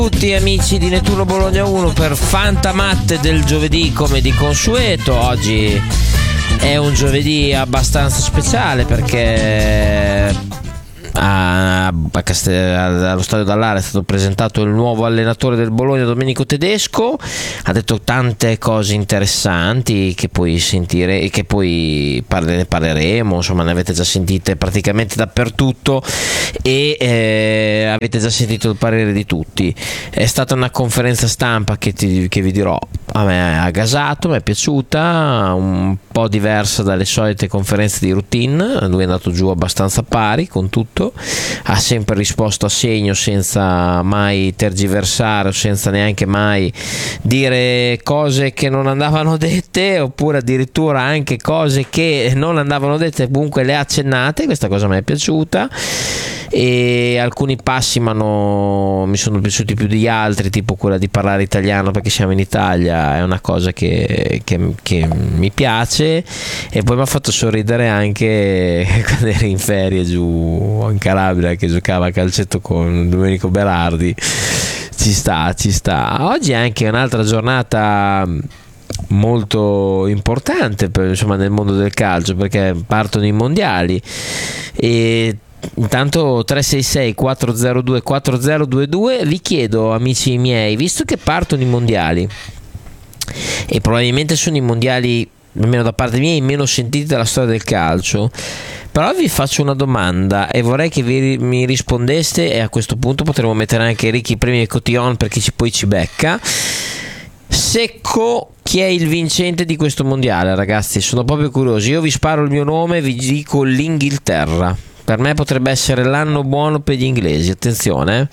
Tutti amici di Nettuno Bologna 1 per Fantamatte del giovedì, come di consueto. Oggi è un giovedì abbastanza speciale perché allo Stadio Dall'Ara è stato presentato il nuovo allenatore del Bologna, Domenico Tedesco. Ha detto tante cose interessanti che poi ne parleremo, insomma ne avete già sentite praticamente dappertutto e avete già sentito il parere di tutti. È stata una conferenza stampa che vi dirò, a me ha gasato, mi è piaciuta, un po' diversa dalle solite conferenze di routine. Lui è andato giù abbastanza pari con tutto, ha sempre risposto a segno senza mai tergiversare o senza neanche mai dire cose che non andavano dette, oppure addirittura anche cose che non andavano dette comunque le ha accennate. Questa cosa mi è piaciuta e alcuni passi mi sono piaciuti più di altri, tipo quella di parlare italiano perché siamo in Italia, è una cosa che mi piace. E poi mi ha fatto sorridere anche quando eri in ferie giù in Calabria che giocava a calcetto con Domenico Berardi. Ci sta. Oggi è anche un'altra giornata molto importante insomma nel mondo del calcio, perché partono i mondiali e intanto 366 402 4022 vi chiedo, amici miei, visto che partono i mondiali e probabilmente sono i mondiali, almeno da parte mia, i meno sentiti della storia del calcio, però vi faccio una domanda e vorrei che mi rispondeste, e a questo punto potremo mettere anche Ricky Premi e Cotillon perché poi ci becca. Secco, chi è il vincente di questo mondiale, ragazzi? Sono proprio curioso. Io vi sparo il mio nome e vi dico l'Inghilterra. Per me potrebbe essere l'anno buono per gli inglesi, attenzione.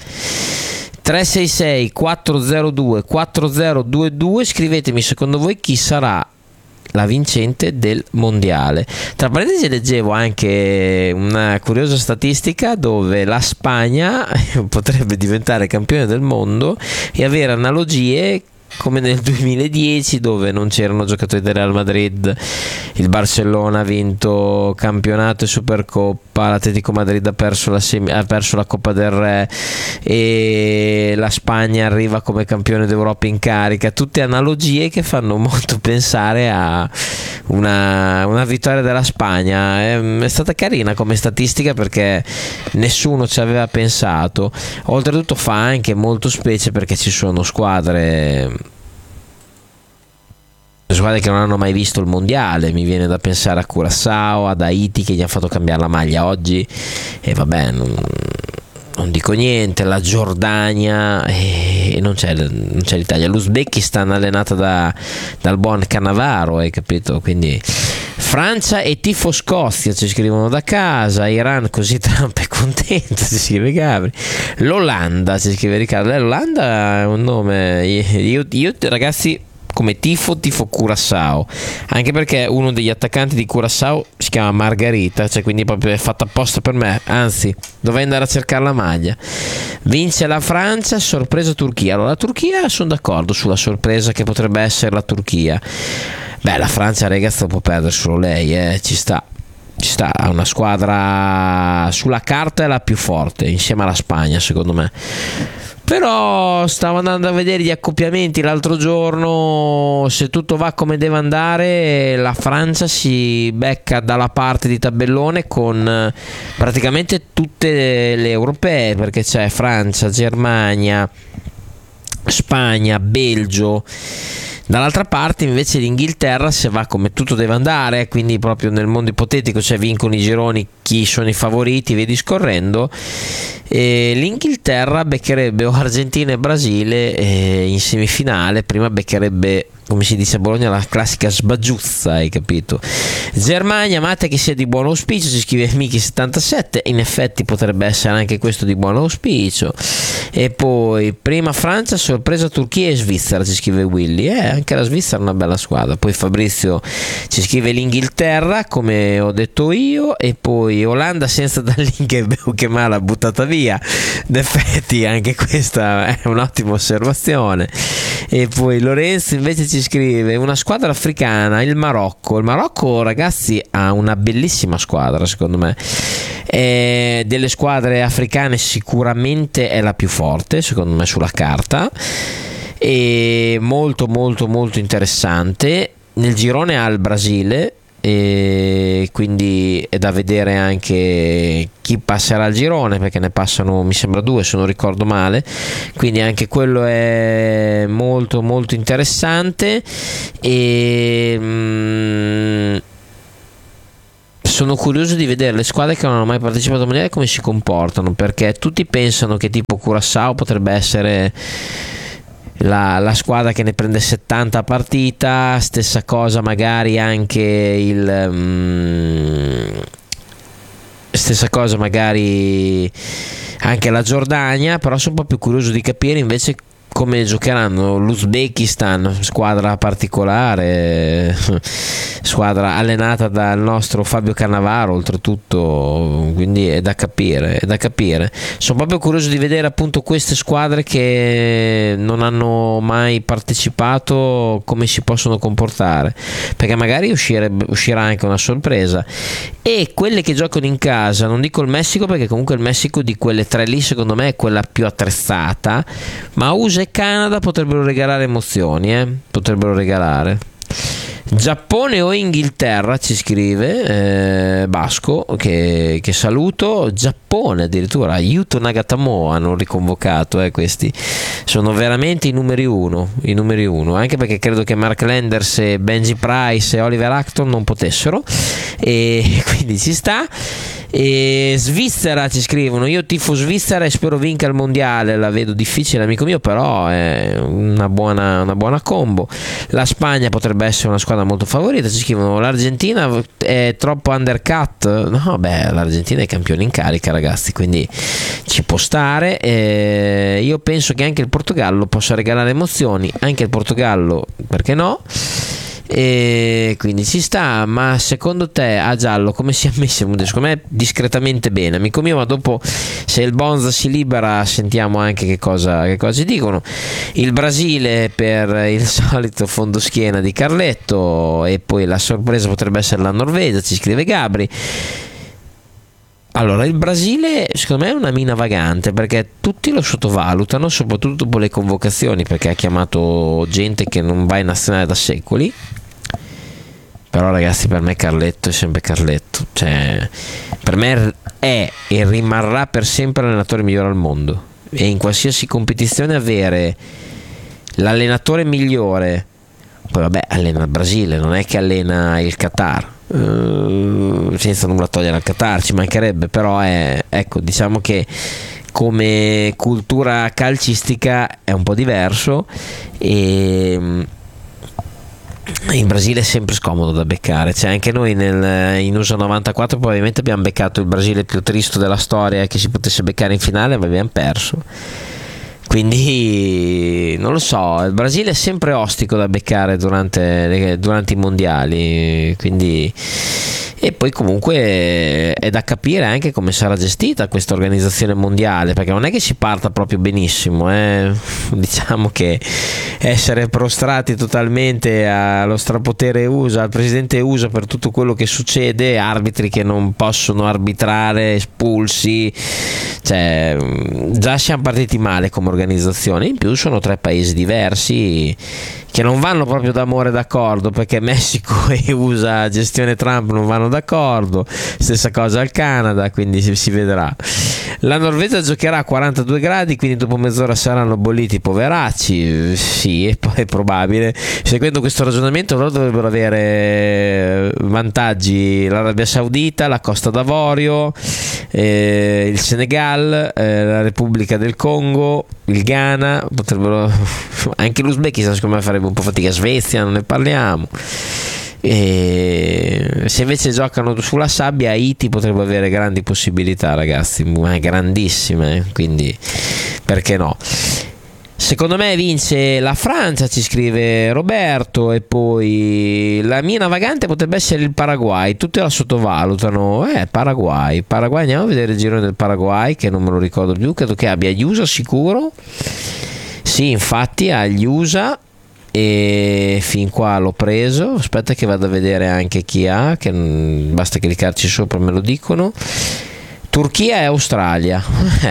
366 402 4022, scrivetemi secondo voi chi sarà la vincente del mondiale. Tra parentesi leggevo anche una curiosa statistica dove la Spagna potrebbe diventare campione del mondo e avere analogie come nel 2010, dove non c'erano giocatori del Real Madrid, il Barcellona ha vinto campionato e Supercoppa, l'Atletico Madrid ha perso la Coppa del Re e la Spagna arriva come campione d'Europa in carica. Tutte analogie che fanno molto pensare a una vittoria della Spagna. È stata carina come statistica perché nessuno ci aveva pensato. Oltretutto fa anche molto specie perché ci sono squadre che non hanno mai visto il mondiale. Mi viene da pensare a Curaçao, ad Haiti che gli ha fatto cambiare la maglia oggi e vabbè, non dico niente. La Giordania e non c'è l'Italia. L'Uzbekistan allenata dal buon Cannavaro, hai capito? Quindi Francia e tifo Scozia ci scrivono da casa. Iran, così Trump è contento, ci scrive Gabri. L'Olanda, ci scrive Riccardo. L'Olanda è un nome, io ragazzi come tifo Curaçao, anche perché uno degli attaccanti di Curaçao si chiama Margarita, cioè quindi proprio è fatto apposta per me, anzi dovrei andare a cercare la maglia. Vince la Francia, sorpresa Turchia. Allora la Turchia, sono d'accordo sulla sorpresa che potrebbe essere la Turchia. Beh, la Francia, ragazzi, può perdere solo lei, ci sta, ha una squadra sulla carta è la più forte insieme alla Spagna secondo me. Però stavo andando a vedere gli accoppiamenti l'altro giorno, se tutto va come deve andare la Francia si becca dalla parte di tabellone con praticamente tutte le europee, perché c'è Francia, Germania, Spagna, Belgio. Dall'altra parte invece l'Inghilterra, se va come tutto deve andare, quindi proprio nel mondo ipotetico, cioè vincono i gironi, chi sono i favoriti, via discorrendo, e l'Inghilterra beccherebbe o Argentina e Brasile in semifinale. Prima beccherebbe, come si dice a Bologna, la classica sbaggiuzza, hai capito? Germania, Matte che sia di buon auspicio, ci scrive Miki77, in effetti potrebbe essere anche questo di buon auspicio. E poi prima Francia, sorpresa Turchia e Svizzera, ci scrive Willy. Anche la Svizzera è una bella squadra. Poi Fabrizio ci scrive l'Inghilterra, come ho detto io, e poi poi Olanda senza Dall'In che male l'ha buttata via. In effetti anche questa è un'ottima osservazione. E poi Lorenzo invece ci scrive una squadra africana, il Marocco, ragazzi, ha una bellissima squadra secondo me. Delle squadre africane sicuramente è la più forte secondo me sulla carta, e molto molto molto interessante. Nel girone ha il Brasile, e quindi è da vedere anche chi passerà al girone, perché ne passano mi sembra 2 se non ricordo male, quindi anche quello è molto molto interessante. E sono curioso di vedere le squadre che non hanno mai partecipato al mondiale come si comportano, perché tutti pensano che tipo Curaçao potrebbe essere la squadra che ne prende 70 a partita, stessa cosa magari anche stessa cosa magari anche la Giordania, però sono un po' più curioso di capire invece come giocheranno l'Uzbekistan, squadra particolare, squadra allenata dal nostro Fabio Cannavaro oltretutto, quindi è da capire. Sono proprio curioso di vedere appunto queste squadre che non hanno mai partecipato come si possono comportare, perché magari uscirà anche una sorpresa. E quelle che giocano in casa, non dico il Messico perché comunque il Messico di quelle 3 lì secondo me è quella più attrezzata, ma USA e Canada potrebbero regalare emozioni, potrebbero regalare. Giappone o Inghilterra, ci scrive Basco, che saluto. Giappone addirittura, Yuto Nagatomo hanno riconvocato, questi sono veramente i numeri uno, anche perché credo che Mark Landers e Benji Price e Oliver Acton non potessero, e quindi ci sta. E Svizzera, ci scrivono, io tifo Svizzera e spero vinca il mondiale, la vedo difficile amico mio, però è una buona combo. La Spagna potrebbe essere una squadra molto favorita, ci scrivono l'Argentina è troppo undercut. No, l'Argentina è campione in carica ragazzi, quindi ci può stare. Io penso che anche il Portogallo possa regalare emozioni, anche il Portogallo, perché no? E quindi ci sta. Ma secondo te a giallo come si è messo? Secondo me discretamente bene amico mio, ma dopo se il Bonza si libera sentiamo anche che cosa ci dicono. Il Brasile per il solito fondoschiena di Carletto, e poi la sorpresa potrebbe essere la Norvegia, ci scrive Gabri. Allora, il Brasile secondo me è una mina vagante, perché tutti lo sottovalutano, soprattutto dopo le convocazioni, perché ha chiamato gente che non va in nazionale da secoli. Però ragazzi, per me Carletto è sempre Carletto, cioè per me è e rimarrà per sempre l'allenatore migliore al mondo, e in qualsiasi competizione avere l'allenatore migliore, poi vabbè allena il Brasile, non è che allena il Qatar, senza nulla togliere al Qatar, ci mancherebbe, però ecco, diciamo che come cultura calcistica è un po' diverso, e in Brasile è sempre scomodo da beccare, cioè anche noi in USA 94 probabilmente abbiamo beccato il Brasile più tristo della storia che si potesse beccare in finale, ma abbiamo perso. Quindi non lo so, il Brasile è sempre ostico da beccare durante i mondiali, quindi. E poi comunque è da capire anche come sarà gestita questa organizzazione mondiale, perché non è che si parta proprio benissimo, diciamo che essere prostrati totalmente allo strapotere USA, al presidente USA per tutto quello che succede, arbitri che non possono arbitrare, espulsi, cioè già siamo partiti male come organizzazione. In più sono 3 paesi diversi che non vanno proprio d'amore d'accordo, perché Messico e USA gestione Trump non vanno d'accordo, stessa cosa al Canada, quindi si vedrà. La Norvegia giocherà a 42 gradi, quindi dopo mezz'ora saranno bolliti i poveracci, sì, e poi è probabile. Seguendo questo ragionamento loro dovrebbero avere vantaggi l'Arabia Saudita, la Costa d'Avorio, il Senegal, la Repubblica del Congo, il Ghana, potrebbero anche l'Uzbekistan secondo me farebbe un po' fatica, Svezia non ne parliamo. E se invece giocano sulla sabbia, Haiti potrebbe avere grandi possibilità ragazzi, grandissime, quindi perché no. Secondo me vince la Francia, ci scrive Roberto, e poi la mia navagante potrebbe essere il Paraguay, tutti la sottovalutano. Paraguay, andiamo a vedere il girone del Paraguay, che non me lo ricordo più, credo che abbia gli USA sicuro. Sì, infatti ha gli USA, e fin qua l'ho preso. Aspetta che vado a vedere anche chi ha, che basta clicarci sopra, me lo dicono. Turchia e Australia.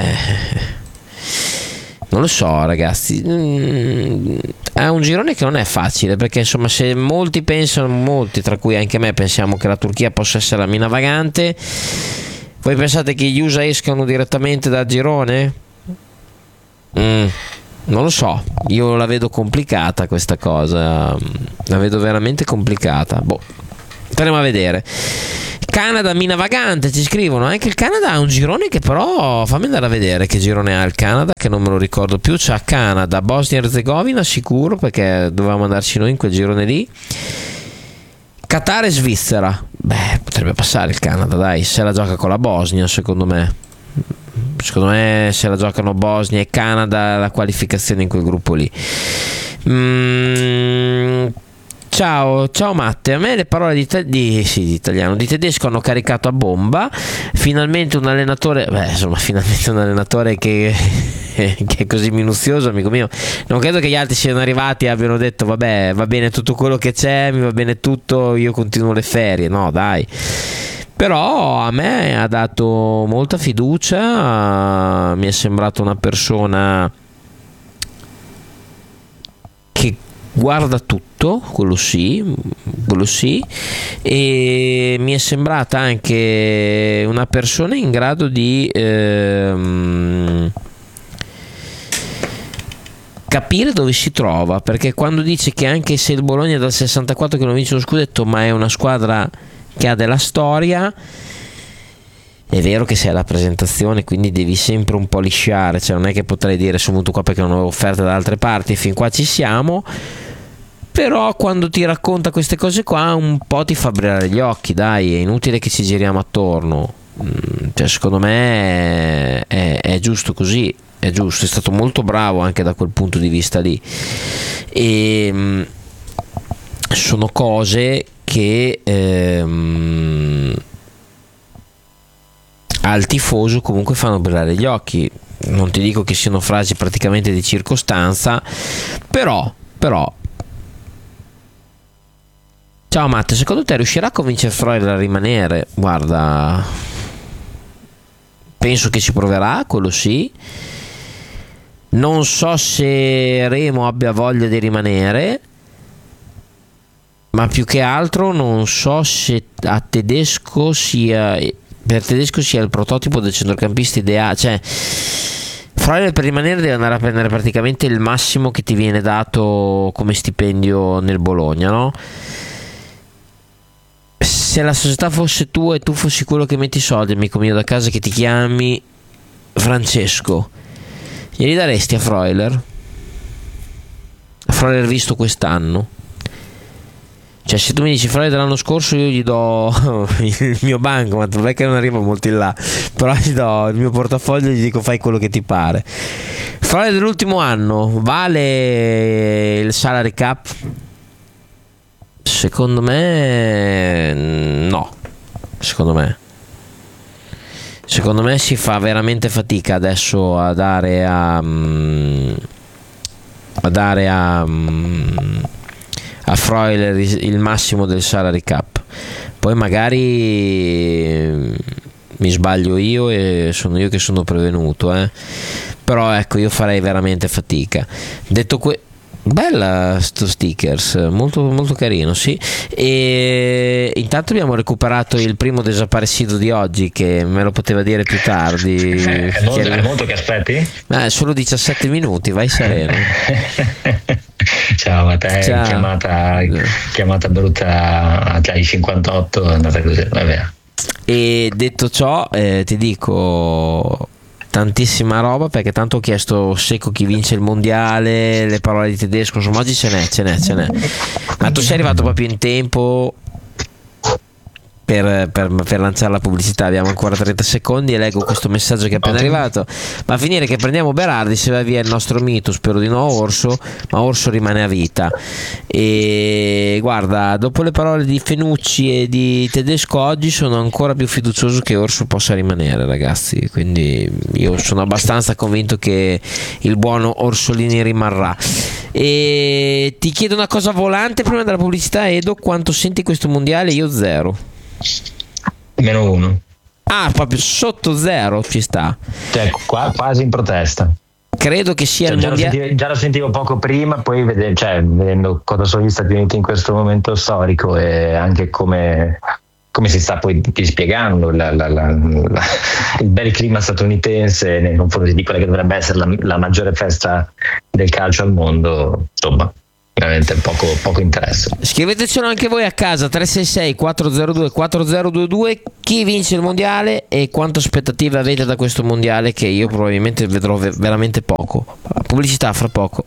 Non lo so, ragazzi, è un girone che non è facile, perché insomma, se molti tra cui anche me, pensiamo che la Turchia possa essere la mina vagante, voi pensate che gli USA escano direttamente dal girone? Non lo so, io la vedo complicata questa cosa, la vedo veramente complicata. Staremo a vedere. Canada, mina vagante, ci scrivono. Anche il Canada ha un girone che però, fammi andare a vedere che girone ha il Canada, che non me lo ricordo più. C'ha Canada, Bosnia e Erzegovina sicuro, perché dovevamo andarci noi in quel girone lì. Qatar e Svizzera. Potrebbe passare il Canada, dai, se la gioca con la Bosnia, secondo me se la giocano Bosnia e Canada, la qualificazione in quel gruppo lì. Ciao Matte, a me le parole di italiano, di tedesco hanno caricato a bomba. Finalmente un allenatore, che è così minuzioso, amico mio. Non credo che gli altri siano arrivati e abbiano detto vabbè, va bene tutto quello che c'è, mi va bene tutto, io continuo le ferie. No, dai. Però a me ha dato molta fiducia, mi è sembrato una persona che guarda tutto, quello sì, e mi è sembrata anche una persona in grado di capire dove si trova, perché quando dice che anche se il Bologna è dal 64 che non vince lo scudetto, ma è una squadra che ha della storia, è vero che sei alla presentazione, quindi devi sempre un po' lisciare, cioè non è che potrei dire sono venuto qua perché non avevo offerte da altre parti, fin qua ci siamo. Però quando ti racconta queste cose qua un po' ti fa brillare gli occhi, dai, è inutile che ci giriamo attorno. Cioè, secondo me è giusto così, è giusto, è stato molto bravo anche da quel punto di vista lì. E sono cose che al tifoso comunque fanno brillare gli occhi. Non ti dico che siano frasi praticamente di circostanza, però ciao Matte, secondo te riuscirà a convincere Freuler a rimanere? Guarda, penso che ci proverà, quello sì. Non so se Remo abbia voglia di rimanere, ma più che altro non so se per Tedesco sia il prototipo del centrocampista ideale. Cioè, Freuler per rimanere deve andare a prendere praticamente il massimo che ti viene dato come stipendio nel Bologna, no? Se la società fosse tua e tu fossi quello che metti i soldi, amico mio da casa, che ti chiami Francesco, glieli daresti a Freuler? A Freuler visto quest'anno? Cioè, se tu mi dici Freuler dell'anno scorso, io gli do il mio bancomat, non è che non arriva molto in là, però gli do il mio portafoglio e gli dico fai quello che ti pare. Freuler dell'ultimo anno vale il salary cap? Secondo me no. Secondo me si fa veramente fatica adesso a dare a Freuler il massimo del salary cap. Poi magari mi sbaglio io e sono io che sono prevenuto, però ecco, io farei veramente fatica. Detto bella sto stickers, molto, molto carino, sì. E intanto abbiamo recuperato il primo desaparecido di oggi, che me lo poteva dire più tardi. È molto che aspetti? Solo 17 minuti, vai sereno. Ciao a te. Ciao. Chiamata brutta ai 58, è andata così, vabbè. E detto ciò, ti dico tantissima roba, perché tanto ho chiesto secco chi vince il mondiale, le parole di tedesco, insomma oggi ce n'è. Ma tu sei arrivato proprio in tempo per lanciare la pubblicità. Abbiamo ancora 30 secondi e leggo questo messaggio che è appena arrivato. Va a finire che prendiamo Berardi, se va via il nostro mito, spero di no Orso, ma Orso rimane a vita. E guarda, dopo le parole di Fenucci e di Tedesco oggi sono ancora più fiducioso che Orso possa rimanere, ragazzi, quindi io sono abbastanza convinto che il buono Orsolini rimarrà. E ti chiedo una cosa volante prima della pubblicità, Edo: quanto senti questo mondiale? Io 0. -1. Ah, proprio sotto 0 ci sta. Cioè, quasi in protesta. Credo che sia il mondiale. Già lo sentivo poco prima, poi vedendo cosa sono gli Stati Uniti in questo momento storico e anche come si sta poi spiegando il bel clima statunitense nei confronti di quella che dovrebbe essere la maggiore festa del calcio al mondo, insomma, veramente poco interesse. Scrivetecelo anche voi a casa, 366 402 4022, chi vince il mondiale e quante aspettative avete da questo mondiale, che io probabilmente vedrò veramente poco. Pubblicità fra poco.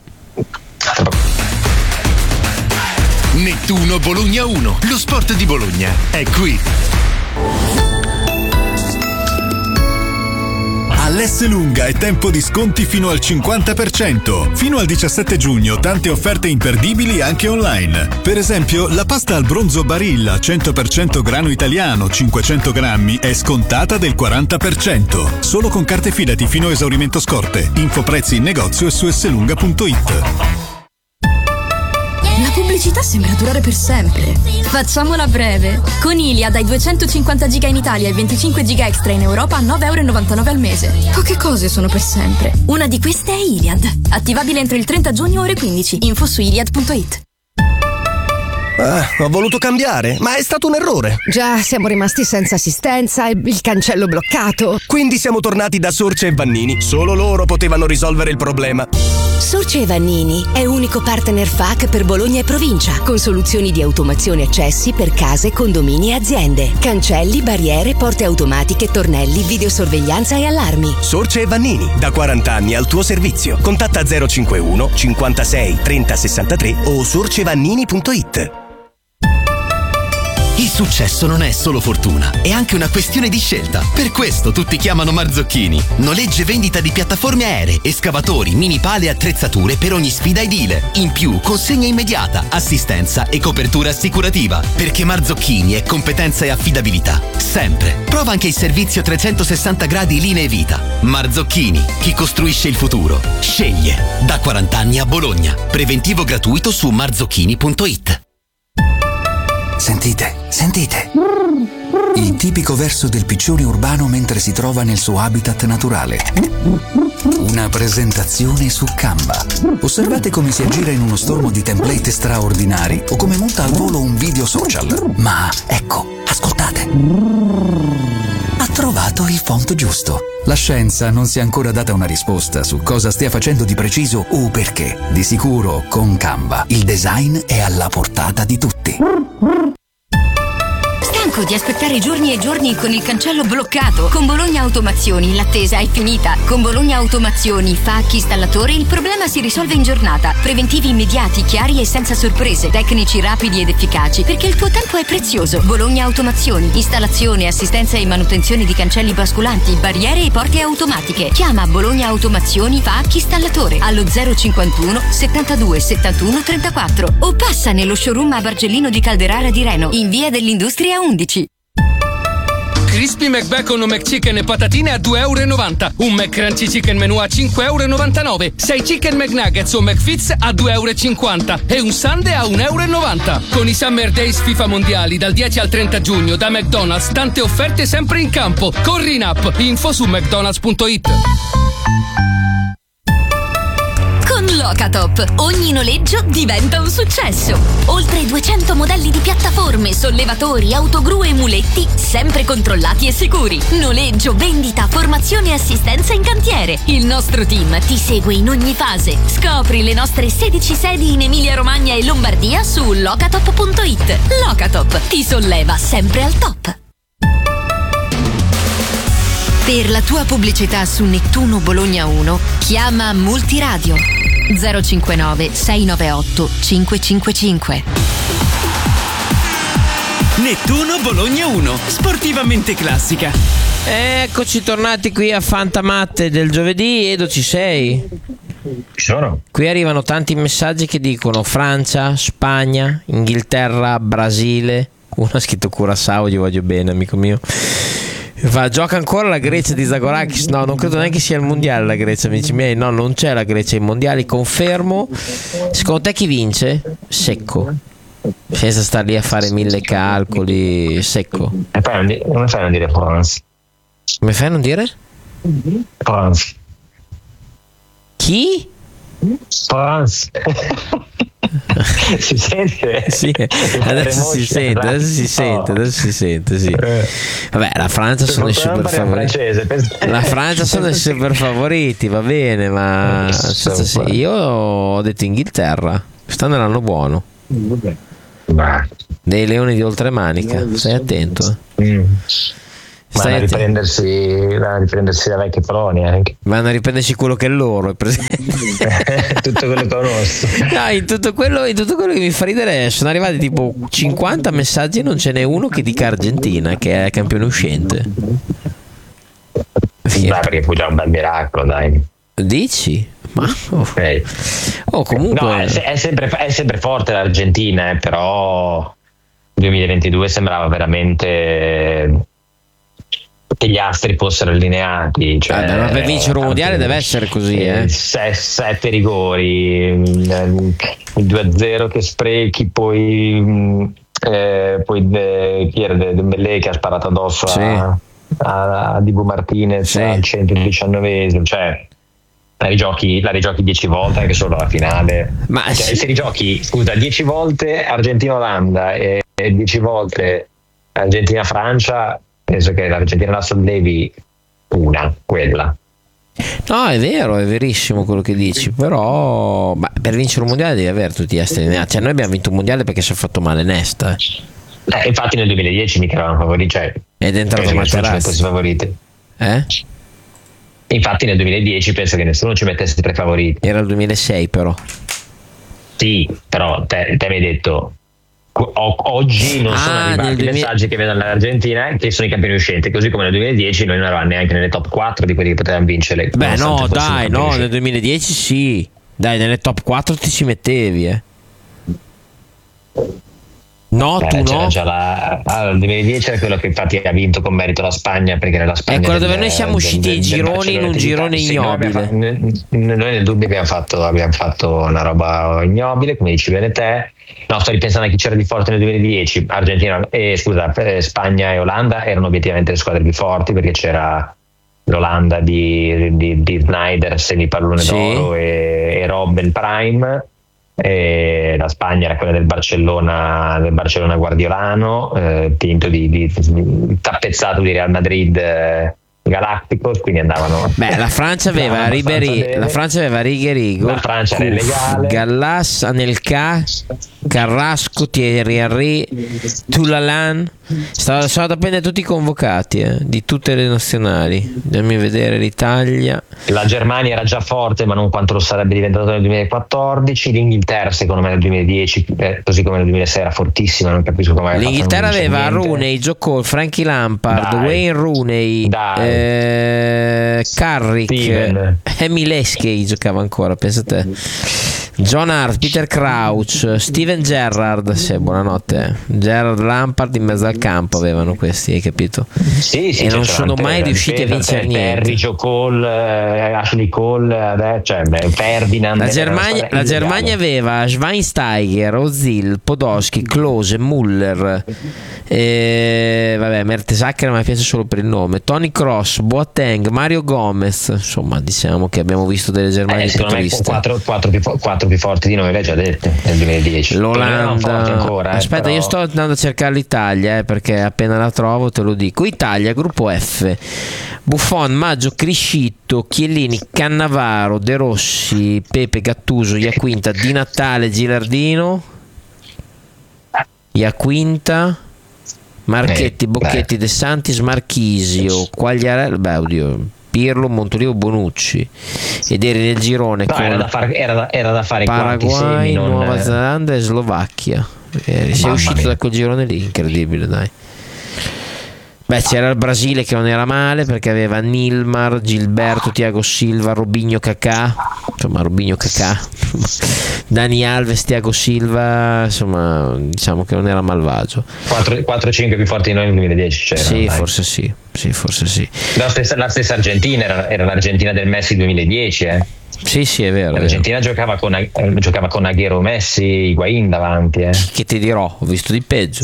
Nettuno Bologna 1, lo sport di Bologna è qui. All'Esselunga è tempo di sconti fino al 50%. Fino al 17 giugno tante offerte imperdibili anche online. Per esempio, la pasta al bronzo Barilla 100% grano italiano 500 grammi è scontata del 40%. Solo con carte Fidati fino a esaurimento scorte. Info prezzi in negozio e su esselunga.it. La pubblicità sembra durare per sempre. Facciamola breve. Con Iliad hai 250 giga in Italia e 25 giga extra in Europa a 9,99 € al mese. Poche cose sono per sempre. Una di queste è Iliad. Attivabile entro il 30 giugno ore 15. Info su iliad.it. Ho voluto cambiare, ma è stato un errore. Già, siamo rimasti senza assistenza e il cancello bloccato. Quindi siamo tornati da Sorce e Vannini. Solo loro potevano risolvere il problema. Sorce e Vannini è unico partner FAC per Bologna e provincia, con soluzioni di automazione accessi per case, condomini e aziende. Cancelli, barriere, porte automatiche, tornelli, videosorveglianza e allarmi. Sorce e Vannini, da 40 anni al tuo servizio. Contatta 051 56 30 63 o sorcevannini.it. Il successo non è solo fortuna, è anche una questione di scelta. Per questo tutti chiamano Marzocchini. Noleggio e vendita di piattaforme aeree, escavatori, mini pale e attrezzature per ogni sfida edile. In più, consegna immediata, assistenza e copertura assicurativa. Perché Marzocchini è competenza e affidabilità. Sempre. Prova anche il servizio 360 gradi linee vita. Marzocchini, chi costruisce il futuro. Sceglie. Da 40 anni a Bologna. Preventivo gratuito su marzocchini.it. Sentite. Il tipico verso del piccione urbano mentre si trova nel suo habitat naturale. Una presentazione su Canva. Osservate come si aggira in uno stormo di template straordinari o come monta al volo un video social. Ma ecco, ascoltate. Ha trovato il font giusto. La scienza non si è ancora data una risposta su cosa stia facendo di preciso o perché. Di sicuro, con Canva, il design è alla portata di tutti. Stanco di aspettare giorni e giorni con il cancello bloccato? Con Bologna Automazioni l'attesa è finita. Con Bologna Automazioni, FAC installatore, il problema si risolve in giornata. Preventivi immediati, chiari e senza sorprese. Tecnici rapidi ed efficaci, perché il tuo tempo è prezioso. Bologna Automazioni, installazione, assistenza e manutenzione di cancelli basculanti, barriere e porte automatiche. Chiama Bologna Automazioni FAC installatore allo 051 72 71 34 o passa nello showroom a Bargellino di Calderara di Reno, in via dell'Industria 11. Crispy McBacon o McChicken e patatine a 2,90 €. Un McCrunchy Chicken Menù a 5,99 €. 6 Chicken McNuggets o McFits a 2,50 € e un Sundae a 1,90 €. Con i Summer Days FIFA Mondiali dal 10 al 30 giugno da McDonald's, tante offerte sempre in campo. Corri in app, info su mcdonalds.it. Con Locatop ogni noleggio diventa un successo. Oltre 200 modelli di piattaforme, sollevatori, autogru e muletti, sempre controllati e sicuri. Noleggio, vendita, formazione e assistenza in cantiere. Il nostro team ti segue in ogni fase. Scopri le nostre 16 sedi in Emilia-Romagna e Lombardia su locatop.it. Locatop ti solleva sempre al top. Per la tua pubblicità su Nettuno Bologna 1, chiama Multiradio 059 698 555. Nettuno Bologna 1, sportivamente classica. Eccoci tornati qui a Fantamatte del giovedì. Edo, ci sei? Ci sono. Qui arrivano tanti messaggi che dicono Francia, Spagna, Inghilterra, Brasile. Uno ha scritto Curaçao, gli voglio bene, amico mio. Gioca ancora la Grecia di Zagorakis? No, non credo neanche sia il mondiale la Grecia, amici miei. No, non c'è la Grecia ai mondiali, confermo. Secondo te chi vince? Secco, senza star lì a fare 1000 calcoli. Secco. E poi come fai a non dire France? Come fai a non dire? France. Chi? France. Si sente? Sì, adesso si sente, sì. Vabbè, la Francia sono i super favoriti. La Francia sono i super favoriti, va bene, ma io ho detto Inghilterra. Stanno l'anno buono. Dei leoni di oltremanica, stai attento. Vanno a riprendersi la vecchia Polonia anche. Vanno a riprendersi quello che è loro, è presente. Tutto quello che conosco. No, in tutto quello che mi fa ridere sono arrivati tipo 50 messaggi e non ce n'è uno che dica Argentina, che è campione uscente. Perché fu già un bel miracolo, dai. Dici? Ma comunque no, è sempre forte l'Argentina, però 2022 sembrava veramente che gli astri fossero allineati, cioè, ma per vincere un mondiale deve essere così, 7 rigori, il 2-0 che sprechi, poi chi era Dembélé che ha sparato addosso a Dibu Martinez al 119esimo, cioè la rigiochi 10 volte anche solo alla finale, se rigiochi 10 volte Argentina-Olanda e 10 volte Argentina-Francia, penso che l'Argentina la sollevi quella. No, è vero, è verissimo quello che dici, però per vincere un mondiale devi avere tutti gli astri allineati. Cioè, noi abbiamo vinto un mondiale perché ci ha fatto male Nesta. Infatti nel 2010 mica eravamo favoriti, ed è entrato Materazzi favoriti. Infatti nel 2010 penso che nessuno ci mettesse tra i favoriti. Era il 2006 però. Sì, però te mi hai detto oggi non sono arrivati i messaggi che vedono l'Argentina che sono i campioni uscenti, così come nel 2010 noi non eravamo neanche nelle top 4 di quelli che potevano vincere. Beh no, dai, no, nel 2010 sì, dai, nelle top 4 ti ci mettevi, No, tu no. Il 2010 era quello che infatti ha vinto con merito la Spagna, perché era la Spagna. È quello dove noi siamo usciti ai gironi in un girone ignobile. Noi nel dubbio abbiamo fatto una roba ignobile, come dici bene te. No, sto ripensando a chi c'era di forte nel 2010. Spagna e Olanda erano obiettivamente le squadre più forti, perché c'era l'Olanda di Snyder, semipallone d'oro, e Robben Prime. E la Spagna era quella del Barcellona guardiolano, tinto di tappezzato di Real Madrid Galacticos, quindi andavano. La Francia aveva Ribéry, la Francia aveva Ribéry, la Francia era illegale, Gallas, Anelka, Carrasco, Thierry Henry, Toulalan. Sono da prendere tutti i convocati di tutte le nazionali. Andiamo a vedere l'Italia. La Germania era già forte, ma non quanto lo sarebbe diventato nel 2014. L'Inghilterra secondo me nel 2010, così come nel 2006, era fortissima, non capisco come. L'Inghilterra aveva Rooney, Joe Cole, Frankie Lampard, Wayne Rooney, Carrick, Emile Eskay giocava ancora, pensa te, John Hart, Peter Crouch, Steven Gerrard, buonanotte, Gerrard, Lampard in mezzo al campo avevano questi, hai capito? Sì, e non sono mai riusciti a vincere niente. Terry, Joe Cole, Ashley Cole, Ferdinand. La Germania aveva Schweinsteiger, Ozil, Podolski, Klose, Müller, Mertesacker, ma mi piace solo per il nome, Toni Kroos, Boateng, Mario Gomez. Insomma, diciamo che abbiamo visto delle Germanie secondo me 4 più forti di noi, l'hai già detto nel 2010. L'Olanda ancora, aspetta, però. Io sto andando a cercare l'Italia, perché appena la trovo te lo dico. Italia, gruppo F: Buffon, Maggio, Criscitto, Chiellini, Cannavaro, De Rossi, Pepe, Gattuso, Iaquinta, Di Natale, Gilardino, Iaquinta, Marchetti, Bocchetti, De Santis, Marchisio, Quagliarella. Pirlo, Montolivo, Bonucci, ed eri nel girone con era da fare Paraguay, Nuova Zelanda e Slovacchia. Sei uscito da quel girone lì, incredibile, dai. Beh, c'era il Brasile che non era male perché aveva Nilmar, Gilberto, Thiago Silva, Robinho, Kaká, Dani Alves, Thiago Silva, insomma, diciamo che non era malvagio. 4-5 più forti di noi nel 2010 c'era. Sì, forse sì. La stessa Argentina era l'Argentina del Messi 2010, Sì, è vero. L'Argentina giocava con Agüero, Messi, Higuaín davanti. Che ti dirò, ho visto di peggio.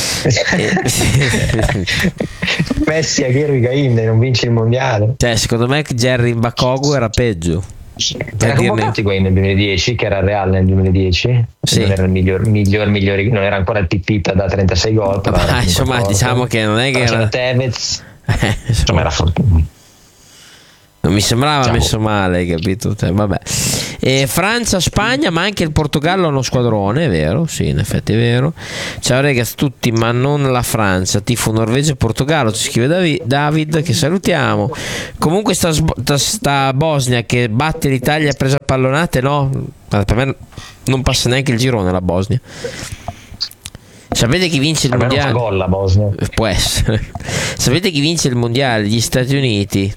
Messi, Agüero, Higuaín, non vince il mondiale. Cioè, secondo me Jerry Mbakogu era peggio. Era convocato Higuaín nel 2010, che era al Real nel 2010. Sì. Non era il miglior, non era ancora il Pipita da 36 gol. Insomma, diciamo che non è che era Tevez. Insomma, era fortunato. Non mi sembrava messo male, capito? Vabbè. Francia-Spagna, ma anche il Portogallo ha uno squadrone, è vero? Sì, in effetti è vero. Ciao ragazzi tutti, ma non la Francia, tifo Norvegia e Portogallo, ci scrive David, che salutiamo. Comunque sta Bosnia che batte l'Italia presa a pallonate, no? Per me non passa neanche il girone la Bosnia. Sapete chi vince il mondiale? Gol la Bosnia. Può essere. Sapete chi vince il mondiale? Gli Stati Uniti.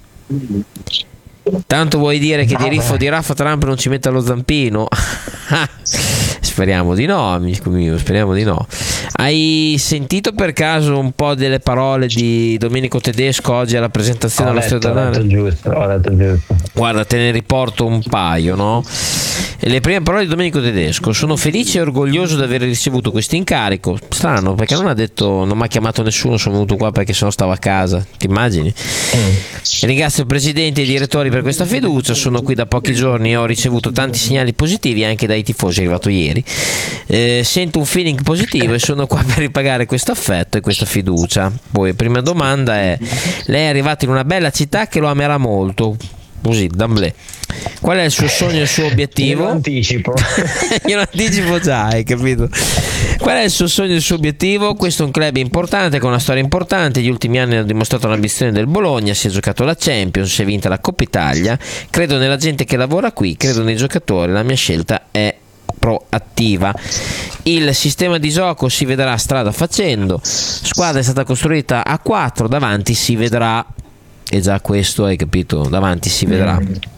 Tanto vuoi dire che di Raffa Trump non ci metta lo zampino? Speriamo di no, amico mio, speriamo di no. Hai sentito per caso un po' delle parole di Domenico Tedesco oggi alla presentazione dello stradale? Ho letto giusto. Guarda, te ne riporto un paio, no? E le prime parole di Domenico Tedesco: sono felice e orgoglioso di aver ricevuto questo incarico. Strano, perché non mi ha chiamato nessuno, sono venuto qua perché sennò stavo a casa, ti immagini? Ringrazio il presidente e i direttori per questa fiducia, sono qui da pochi giorni e ho ricevuto tanti segnali positivi anche dai tifosi, è arrivato ieri. Sento un feeling positivo e sono qua per ripagare questo affetto e questa fiducia. Poi prima domanda è: lei è arrivato in una bella città che lo amerà molto, così d'amblè. Qual è il suo sogno e il suo obiettivo? Io lo anticipo già, hai capito? Qual è il suo sogno e il suo obiettivo? Questo è un club importante, con una storia importante. Gli ultimi anni hanno dimostrato l'ambizione del Bologna, si è giocato la Champions, si è vinta la Coppa Italia. Credo nella gente che lavora qui, credo nei giocatori, la mia scelta è proattiva. Il sistema di gioco si vedrà strada facendo. Squadra è stata costruita a 4, davanti si vedrà. E già questo, hai capito? Davanti si vedrà.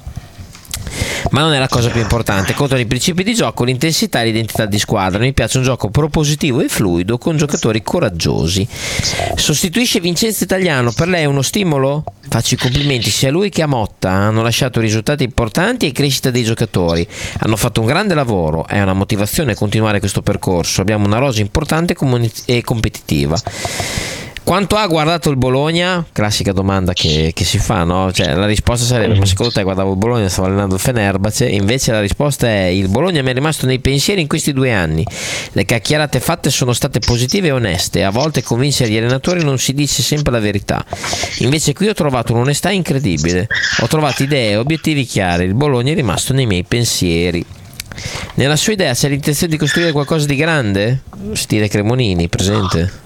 Ma non è la cosa più importante. Contano i principi di gioco, l'intensità e l'identità di squadra. Mi piace un gioco propositivo e fluido con giocatori coraggiosi. Sostituisce Vincenzo Italiano, per lei è uno stimolo? Faccio i complimenti sia a lui che a Motta, hanno lasciato risultati importanti e crescita dei giocatori, hanno fatto un grande lavoro, è una motivazione a continuare questo percorso. Abbiamo una rosa importante e competitiva. Quanto ha guardato il Bologna? Classica domanda che si fa, no? Cioè, la risposta sarebbe: ma secondo te guardavo il Bologna, stavo allenando il Fenerbahce? Invece la risposta è: il Bologna mi è rimasto nei pensieri in questi 2 anni. Le chiacchierate fatte sono state positive e oneste. A volte convincere gli allenatori non si dice sempre la verità. Invece qui ho trovato un'onestà incredibile. Ho trovato idee e obiettivi chiari. Il Bologna è rimasto nei miei pensieri. Nella sua idea c'è l'intenzione di costruire qualcosa di grande? Stile Cremonini, presente?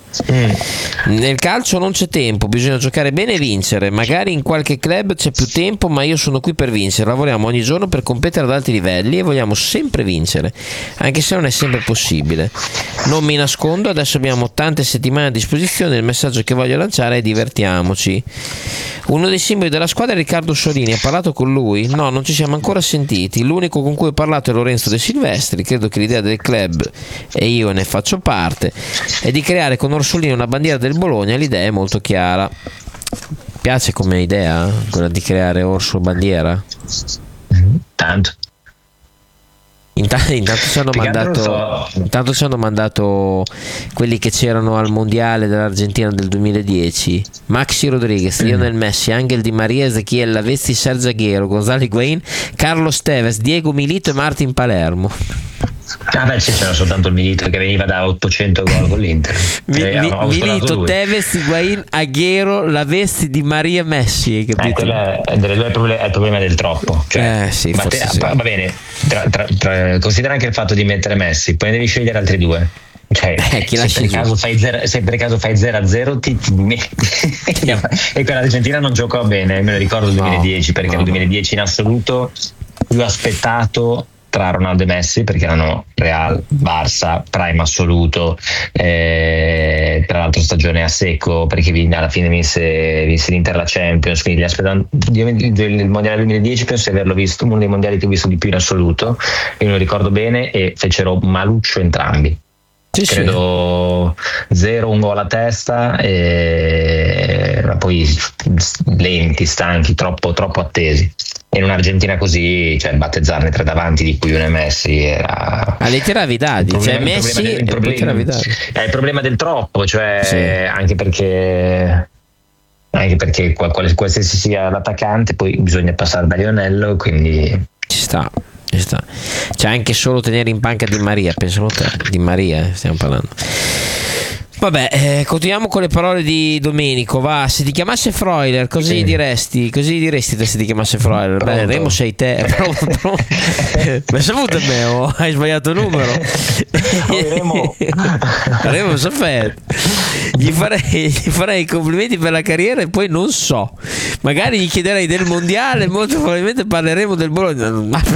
Nel calcio non c'è tempo, bisogna giocare bene e vincere. Magari in qualche club c'è più tempo, ma io sono qui per vincere. Lavoriamo ogni giorno per competere ad alti livelli e vogliamo sempre vincere, anche se non è sempre possibile. Non mi nascondo, adesso abbiamo tante settimane a disposizione. Il messaggio che voglio lanciare è: divertiamoci. Uno dei simboli della squadra è Riccardo Solini. Ha parlato con lui? No, non ci siamo ancora sentiti. L'unico con cui ho parlato è Lorenzo De Silvestri. Credo che l'idea del club, e io ne faccio parte, è di creare con Orsolini una bandiera del Bologna. L'idea è molto chiara. Piace come idea quella di creare Orso bandiera? Tanto. Intanto ci hanno mandato quelli che c'erano al mondiale dell'Argentina del 2010: Maxi Rodriguez, Lionel Messi, Angel Di Maria, Ezequiel Lavezzi, Sergio Agüero, Gonzalo Higuaín, Carlos Tevez, Diego Milito e Martin Palermo. Sì, c'era soltanto il Milito che veniva da 800 gol con l'Inter. Milito, Tevez, Higuaín, Agüero, Lavezzi, Di Maria, Messi, hai capito? È il problema del troppo. Cioè, sì. Va bene, considera anche il fatto di mettere Messi, poi ne devi scegliere altri 2. cioè, se per caso fai 0-0 ti e quella Argentina non giocò bene, me lo ricordo il 2010, perché il 2010 in assoluto più aspettato tra Ronaldo e Messi, perché erano Real, Barça, prime assoluto, tra l'altro stagione a secco, perché alla fine vinse l'Inter la Champions, quindi il mondiale 2010 penso di averlo visto, uno dei mondiali che ho visto di più in assoluto, io me lo ricordo bene, e fecero maluccio entrambi. Credo 0, un gol a testa, ma poi lenti, stanchi, troppo attesi. E in un'Argentina così, cioè battezzarne 3 davanti, di cui uno è Messi, era li tiravi dati, il problema del troppo, cioè anche perché qualsiasi sia l'attaccante poi bisogna passare da Lionello, quindi ci sta. C'è anche solo tenere in panca Di Maria, pensalo te, Di Maria stiamo parlando. Vabbè, continuiamo con le parole di Domenico. Va, se ti chiamasse Freuler, così diresti te se ti chiamasse Freuler. Beh, Remo sei te. Ma saputo me o hai sbagliato il numero? Remo Saffet. Gli farei i complimenti per la carriera e poi non so. Magari gli chiederei del mondiale, molto probabilmente parleremo del Bologna. Ma